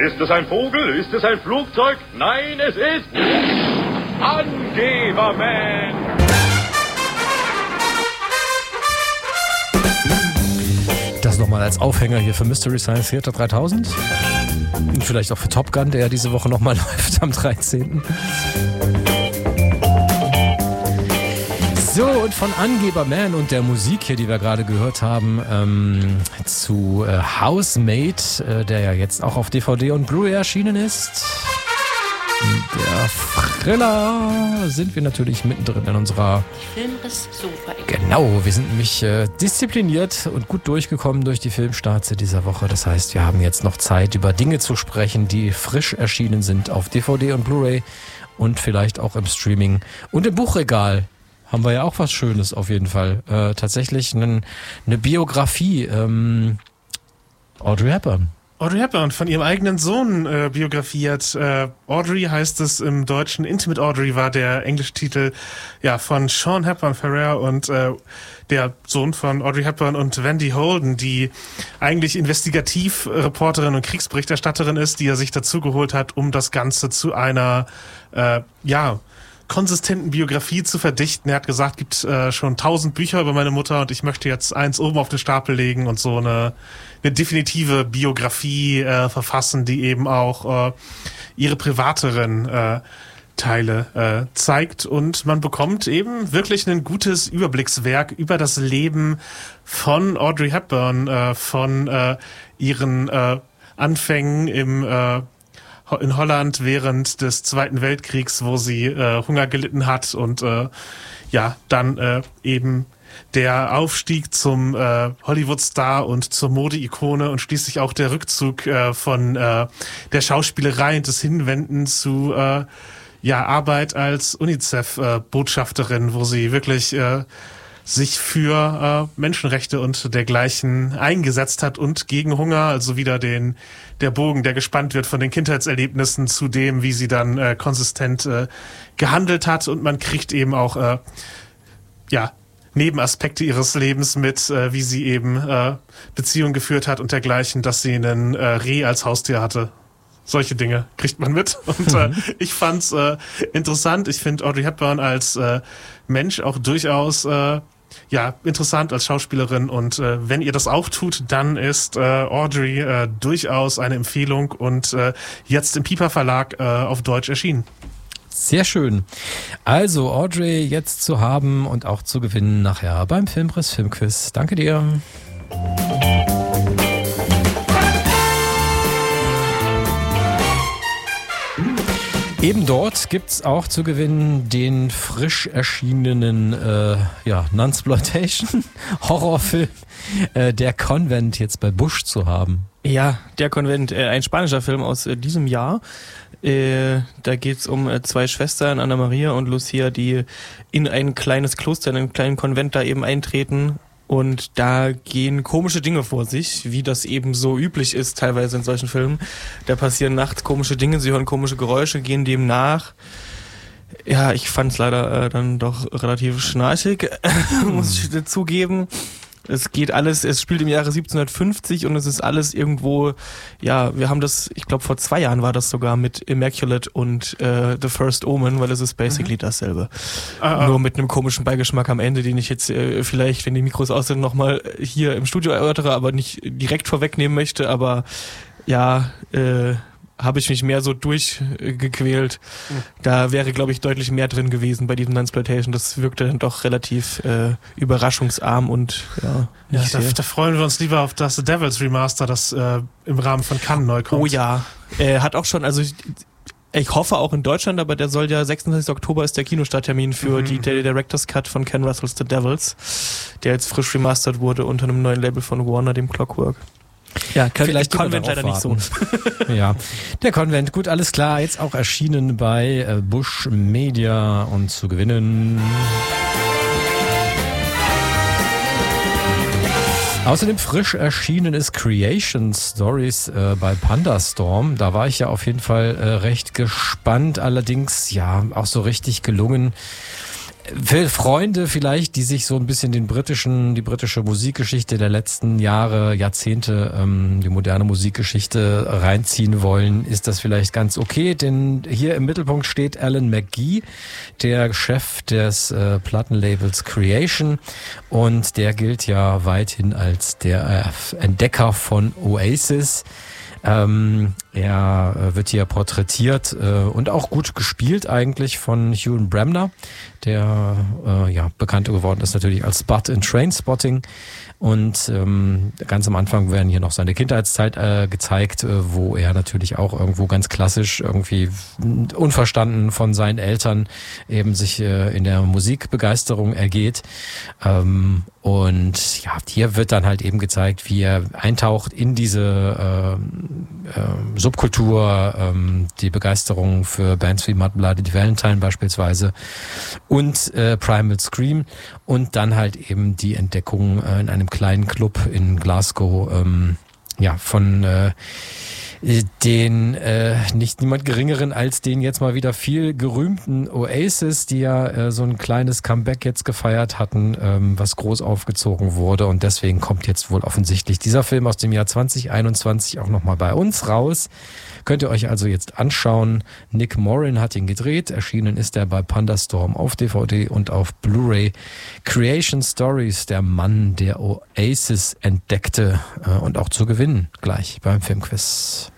Ist es ein Vogel? Ist es ein Flugzeug? Nein, es ist Angeberman. Das nochmal als Aufhänger hier für Mystery Science Theater 3000. Und vielleicht auch für Top Gun, der ja diese Woche nochmal läuft am 13. So, und von Angeberman und der Musik hier, die wir gerade gehört haben, zu Housemate, der ja jetzt auch auf DVD und Blu-ray erschienen ist. Der Thriller sind wir natürlich mittendrin in unserer Filmriss-Sofa-Ecke. Genau, wir sind nämlich diszipliniert und gut durchgekommen durch die Filmstarts dieser Woche. Das heißt, wir haben jetzt noch Zeit, über Dinge zu sprechen, die frisch erschienen sind auf DVD und Blu-ray und vielleicht auch im Streaming und im Buchregal. Haben wir ja auch was Schönes auf jeden Fall. Tatsächlich eine Biografie. Audrey Hepburn. Audrey Hepburn von ihrem eigenen Sohn biografiert. Audrey heißt es im Deutschen. Intimate Audrey war der englische Titel von Sean Hepburn Ferrer und der Sohn von Audrey Hepburn und Wendy Holden, die eigentlich Investigativreporterin und Kriegsberichterstatterin ist, die er sich dazugeholt hat, um das Ganze zu einer konsistenten Biografie zu verdichten. Er hat gesagt, gibt schon 1000 Bücher über meine Mutter und ich möchte jetzt eins oben auf den Stapel legen und so eine definitive Biografie verfassen, die eben auch ihre privateren Teile zeigt, und man bekommt eben wirklich ein gutes Überblickswerk über das Leben von Audrey Hepburn, von ihren Anfängen in Holland während des Zweiten Weltkriegs, wo sie Hunger gelitten hat und dann eben der Aufstieg zum Hollywood-Star und zur Mode-Ikone und schließlich auch der Rückzug von der Schauspielerei und des Hinwenden zu Arbeit als UNICEF-Botschafterin, wo sie wirklich sich für Menschenrechte und dergleichen eingesetzt hat und gegen Hunger, also wieder der Bogen, der gespannt wird von den Kindheitserlebnissen zu dem, wie sie dann konsistent gehandelt hat, und man kriegt eben auch Nebenaspekte ihres Lebens mit, wie sie eben Beziehungen geführt hat und dergleichen, dass sie einen Reh als Haustier hatte. Solche Dinge kriegt man mit. Und ich fand's interessant. Ich finde Audrey Hepburn als Mensch auch durchaus interessant als Schauspielerin. Und wenn ihr das auch tut, dann ist Audrey durchaus eine Empfehlung und jetzt im Piper Verlag auf Deutsch erschienen. Sehr schön. Also Audrey jetzt zu haben und auch zu gewinnen nachher beim Filmriss Filmquiz. Danke dir. Eben dort gibt's auch zu gewinnen den frisch erschienenen Nunsploitation Horrorfilm Der Konvent jetzt bei Busch zu haben. Ja, Der Konvent, ein spanischer Film aus diesem Jahr. Da geht's um zwei Schwestern, Anna Maria und Lucia, die in ein kleines Kloster, in einen kleinen Konvent da eben eintreten. Und da gehen komische Dinge vor sich, wie das eben so üblich ist teilweise in solchen Filmen. Da passieren nachts komische Dinge, sie hören komische Geräusche, gehen dem nach. Ja, ich fand's leider dann doch relativ schnarchig, muss ich zugeben. Es spielt im Jahre 1750 und es ist alles irgendwo, wir haben das, ich glaube vor 2 Jahren war das sogar mit Immaculate und The First Omen, weil es ist basically dasselbe. Nur mit einem komischen Beigeschmack am Ende, den ich jetzt vielleicht, wenn die Mikros aus sind, nochmal hier im Studio erörtere, aber nicht direkt vorwegnehmen möchte, aber habe ich mich mehr so durchgequält. Da wäre, glaube ich, deutlich mehr drin gewesen bei diesem Nunsploitation. Das wirkte dann doch relativ überraschungsarm und da freuen wir uns lieber auf das The Devil's Remaster, das im Rahmen von Cannes neu kommt. Oh ja, hat auch schon, also ich hoffe auch in Deutschland, aber der soll ja 26. Oktober ist der Kinostarttermin für der Director's Cut von Ken Russells The Devils, der jetzt frisch remastert wurde unter einem neuen Label von Warner, dem Clockwork. Ja, vielleicht Konvent leider nicht so. Ja, der Konvent, gut, alles klar, jetzt auch erschienen bei Busch Media und zu gewinnen. Außerdem frisch erschienen ist Creation Stories bei Pandastorm. Da war ich ja auf jeden Fall recht gespannt, allerdings auch so richtig gelungen Für Freunde vielleicht, die sich so ein bisschen die britische Musikgeschichte der letzten Jahre, Jahrzehnte, die moderne Musikgeschichte reinziehen wollen, ist das vielleicht ganz okay, denn hier im Mittelpunkt steht Alan McGee, der Chef des Plattenlabels Creation, und der gilt ja weithin als der Entdecker von Oasis. Er wird hier porträtiert und auch gut gespielt eigentlich von Ewan Bremner, der bekannter geworden ist natürlich als Spud in Trainspotting. Und ganz am Anfang werden hier noch seine Kindheitszeit gezeigt, wo er natürlich auch irgendwo ganz klassisch irgendwie unverstanden von seinen Eltern eben sich in der Musikbegeisterung ergeht. Und ja, hier wird dann halt eben gezeigt, wie er eintaucht in diese Subkultur, die Begeisterung für Bands wie Mud Blooded Valentine beispielsweise und Primal Scream, und dann halt eben die Entdeckung in einem kleinen Club in Glasgow von den niemand geringeren als den jetzt mal wieder viel gerühmten Oasis, die ja so ein kleines Comeback jetzt gefeiert hatten, was groß aufgezogen wurde, und deswegen kommt jetzt wohl offensichtlich dieser Film aus dem Jahr 2021 auch nochmal bei uns raus. Könnt ihr euch also jetzt anschauen. Nick Morin hat ihn gedreht. Erschienen ist er bei Pandastorm auf DVD und auf Blu-ray. Creation Stories, der Mann, der Oasis entdeckte und auch zu gewinnen gleich beim Filmquiz.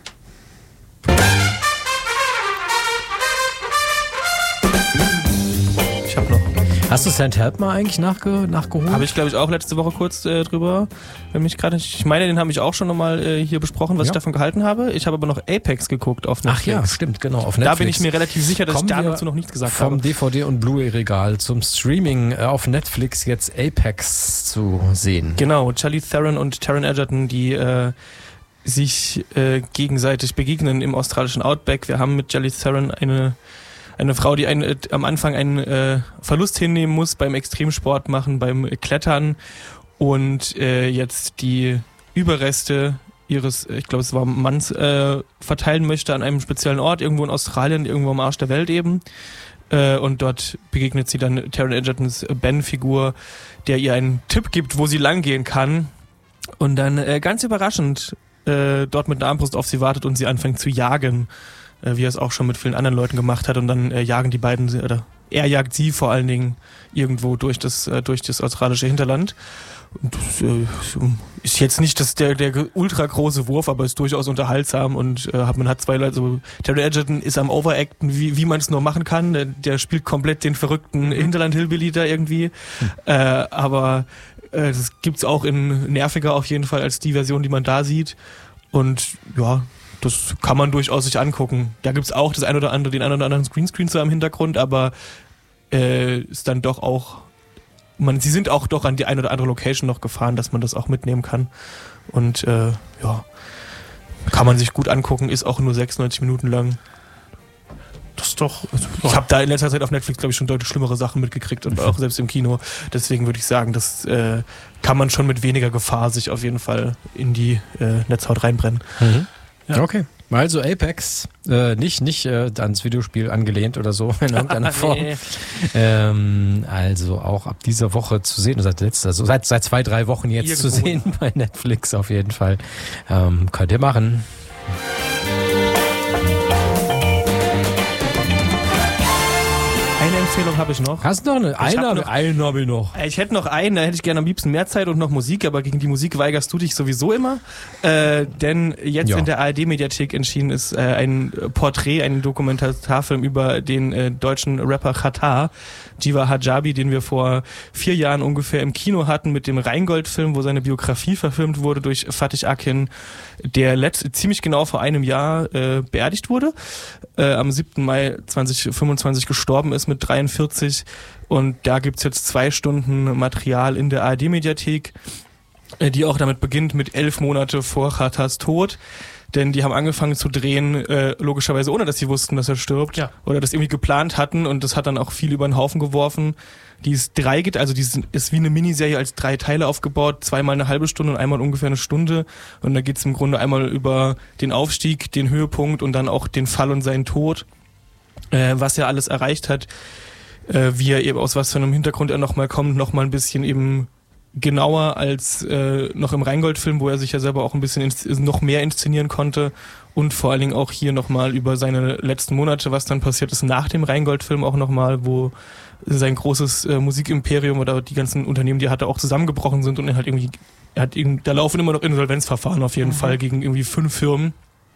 Ich hab noch. Hast du St. Help mal eigentlich nachgeholt? Habe ich, glaube ich, auch letzte Woche kurz drüber. Ich meine, den habe ich auch schon nochmal hier besprochen, was ich davon gehalten habe. Ich habe aber noch Apex geguckt auf Netflix. Ach ja, stimmt, genau, auf Netflix. Da bin ich mir relativ sicher, dass ich dazu noch nichts gesagt habe. Vom DVD- und Blu-ray-Regal zum Streaming auf Netflix jetzt Apex zu sehen. Genau, Charlie Theron und Taron Egerton, die sich gegenseitig begegnen im australischen Outback. Wir haben mit Charlie Theron eine Frau, die am Anfang einen Verlust hinnehmen muss beim Extremsport machen, beim Klettern, und jetzt die Überreste ihres, ich glaube es war Manns, verteilen möchte an einem speziellen Ort, irgendwo in Australien, irgendwo am Arsch der Welt eben. Und dort begegnet sie dann Taron Egertons Ben-Figur, der ihr einen Tipp gibt, wo sie lang gehen kann. Und dann ganz überraschend dort mit einer Armbrust auf sie wartet und sie anfängt zu jagen, wie er es auch schon mit vielen anderen Leuten gemacht hat. Und dann jagen die beiden, oder er jagt sie vor allen Dingen irgendwo durch das australische Hinterland. Und das ist jetzt nicht der ultra große Wurf, aber ist durchaus unterhaltsam, und man hat zwei Leute, so Taron Egerton ist am Overacten, wie man es nur machen kann. Der spielt komplett den verrückten Hinterland-Hillbilly da irgendwie. Aber das gibt's auch in nerviger auf jeden Fall als die Version, die man da sieht. Und ja, das kann man durchaus sich angucken. Da gibt's auch den ein oder anderen Greenscreen so im Hintergrund, aber ist dann doch auch, sie sind auch doch an die ein oder andere Location noch gefahren, dass man das auch mitnehmen kann. Und kann man sich gut angucken, ist auch nur 96 Minuten lang. Das ist doch. Ich habe da in letzter Zeit auf Netflix, glaube ich, schon deutlich schlimmere Sachen mitgekriegt, und auch selbst im Kino. Deswegen würde ich sagen, das kann man schon mit weniger Gefahr sich auf jeden Fall in die Netzhaut reinbrennen. Mhm. Ja. Okay. Also Apex, nicht ans Videospiel angelehnt oder so in irgendeiner Form. Also auch ab dieser Woche zu sehen, seit 2-3 Wochen jetzt irgendwo zu sehen bei Netflix auf jeden Fall. Könnt ihr machen. Eine Empfehlung habe ich noch. Hast du noch eine? Einen habe ich noch. Ich hätte noch einen, da hätte ich gerne am liebsten mehr Zeit und noch Musik, aber gegen die Musik weigerst du dich sowieso immer. Denn jetzt in der ARD-Mediathek erschienen ist ein Porträt, ein Dokumentarfilm über den deutschen Rapper Xatar, Jiva Hijabi, den wir vor 4 Jahren ungefähr im Kino hatten mit dem Rheingold-Film, wo seine Biografie verfilmt wurde durch Fatih Akin, der ziemlich genau vor einem Jahr beerdigt wurde, am 7. Mai 2025 gestorben ist mit 43, und da gibt's jetzt 2 Stunden Material in der ARD-Mediathek, die auch damit beginnt mit 11 Monate vor Xatars Tod, denn die haben angefangen zu drehen, logischerweise ohne, dass sie wussten, dass er stirbt, oder das irgendwie geplant hatten, und das hat dann auch viel über den Haufen geworfen. Die ist ist wie eine Miniserie als 3 Teile aufgebaut, 2-mal eine halbe Stunde und einmal ungefähr eine Stunde, und da geht's im Grunde einmal über den Aufstieg, den Höhepunkt und dann auch den Fall und seinen Tod, was er alles erreicht hat. wie er eben aus was für einem Hintergrund er nochmal kommt, nochmal ein bisschen eben genauer als noch im Rheingold-Film, wo er sich ja selber auch ein bisschen noch mehr inszenieren konnte und vor allen Dingen auch hier nochmal über seine letzten Monate, was dann passiert ist nach dem Rheingold-Film auch nochmal, wo sein großes Musikimperium oder die ganzen Unternehmen, die er hatte, auch zusammengebrochen sind und er halt irgendwie, da laufen immer noch Insolvenzverfahren auf jeden Fall gegen irgendwie 5 Firmen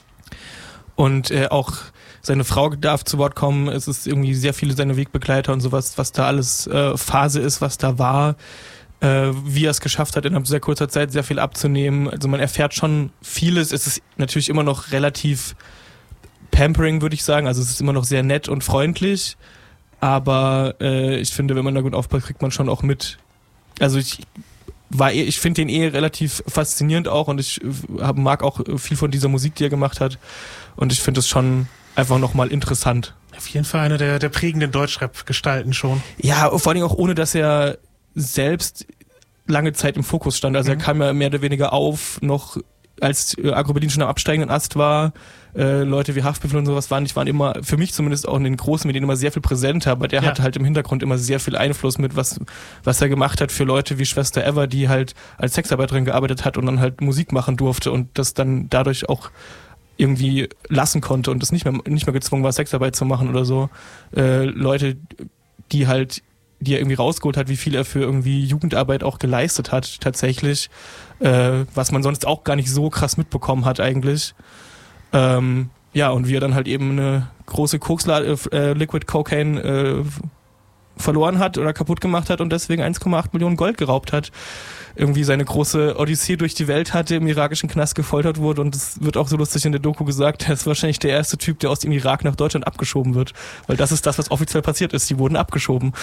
und auch seine Frau darf zu Wort kommen, es ist irgendwie sehr viele seine Wegbegleiter und sowas, was da alles Phase ist, was da war, wie er es geschafft hat, in sehr kurzer Zeit sehr viel abzunehmen. Also man erfährt schon vieles. Es ist natürlich immer noch relativ pampering, würde ich sagen. Also es ist immer noch sehr nett und freundlich. Aber ich finde, wenn man da gut aufpasst, kriegt man schon auch mit. Also ich finde den relativ faszinierend auch und ich mag auch viel von dieser Musik, die er gemacht hat. Und ich finde es schon einfach nochmal interessant. Auf jeden Fall eine der prägenden Deutschrap-Gestalten schon. Ja, vor allen Dingen auch ohne, dass er selbst lange Zeit im Fokus stand. Also er kam ja mehr oder weniger auf, noch als Agro Berlin schon am absteigenden Ast war. Leute wie Haftbefehl und sowas waren immer, für mich zumindest auch in den großen Medien immer sehr viel präsenter, aber der hatte halt im Hintergrund immer sehr viel Einfluss mit, was er gemacht hat für Leute wie Schwester Eva, die halt als Sexarbeiterin gearbeitet hat und dann halt Musik machen durfte und das dann dadurch auch irgendwie lassen konnte und das nicht mehr gezwungen war, Sexarbeit zu machen oder so. Leute, die er irgendwie rausgeholt hat, wie viel er für irgendwie Jugendarbeit auch geleistet hat, tatsächlich, was man sonst auch gar nicht so krass mitbekommen hat eigentlich. Und wie er dann halt eben eine große Liquid Cocaine verloren hat oder kaputt gemacht hat und deswegen 1,8 Millionen Gold geraubt hat. Irgendwie seine große Odyssee durch die Welt hatte, im irakischen Knast gefoltert wurde und es wird auch so lustig in der Doku gesagt, er ist wahrscheinlich der erste Typ, der aus dem Irak nach Deutschland abgeschoben wird. Weil das ist das, was offiziell passiert ist. Die wurden abgeschoben.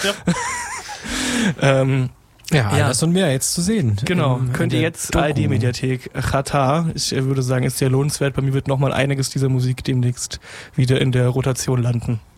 Ja. Das und mehr jetzt zu sehen. Genau, könnt ihr jetzt ARD-Mediathek Xatar, ich würde sagen, ist sehr lohnenswert. Bei mir wird nochmal einiges dieser Musik demnächst wieder in der Rotation landen.